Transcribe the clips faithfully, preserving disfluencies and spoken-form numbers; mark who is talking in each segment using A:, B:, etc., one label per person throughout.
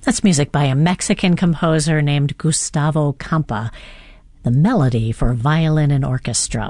A: That's music by a Mexican composer named Gustavo Campa, the melody for violin and orchestra.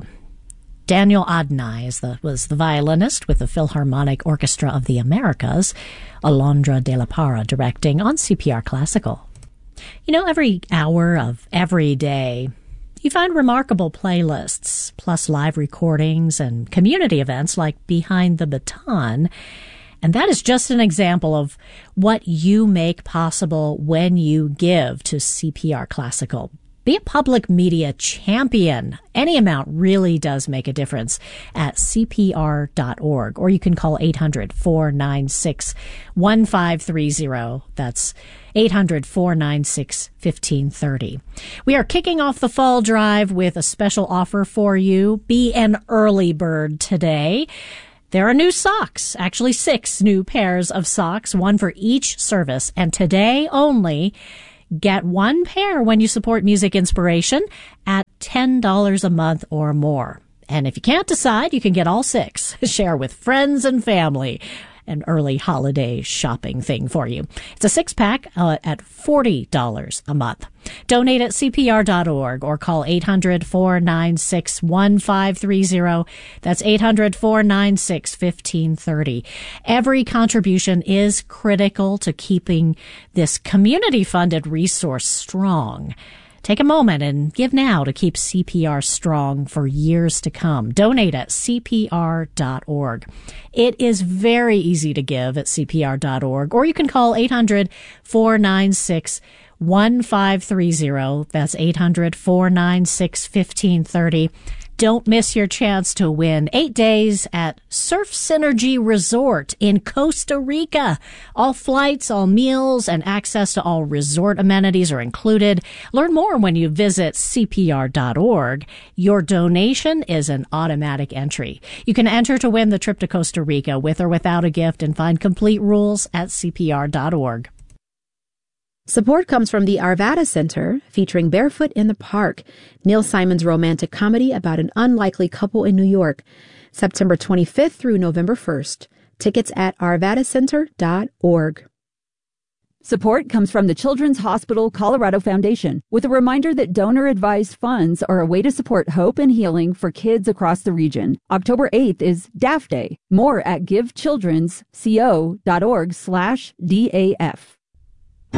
A: Daniel Adnai is the, was the violinist with the Philharmonic Orchestra of the Americas, Alondra de la Parra directing on C P R Classical. You know, every hour of every day, you find remarkable playlists, plus live recordings and community events like Behind the Baton. And that is just an example of what you make possible when you give to C P R Classical. Be a public media champion. Any amount really does make a difference at C P R dot org, or you can call eight hundred, four nine six, one five three zero. That's eight hundred, four nine six, one five three zero. We are kicking off the fall drive with a special offer for you. Be an early bird today. There are new socks, actually six new pairs of socks, one for each service, and today only, get one pair when you support Music Inspiration at ten dollars a month or more. And if you can't decide, you can get all six. Share with friends and family. An early holiday shopping thing for you. It's a six-pack uh, at forty dollars a month. Donate at C P R dot org or call eight hundred, four nine six, one five three zero. That's eight hundred, four nine six, one five three zero. Every contribution is critical to keeping this community-funded resource strong. Take a moment and give now to keep C P R strong for years to come. Donate at C P R dot org. It is very easy to give at C P R dot org, or you can call eight hundred, four nine six, one five three zero. That's eight hundred, four nine six, one five three zero. Don't miss your chance to win eight days at Surf Synergy Resort in Costa Rica. All flights, all meals, and access to all resort amenities are included. Learn more when you visit C P R dot org. Your donation is an automatic entry. You can enter to win the trip to Costa Rica with or without a gift and find complete rules at C P R dot org.
B: Support comes from the Arvada Center, featuring Barefoot in the Park, Neil Simon's romantic comedy about an unlikely couple in New York, September twenty-fifth through November first. Tickets at arvada center dot org.
C: Support comes from the Children's Hospital Colorado Foundation, with a reminder that donor-advised funds are a way to support hope and healing for kids across the region. October eighth is D A F Day. More at givechildrensco dot org slash D A F.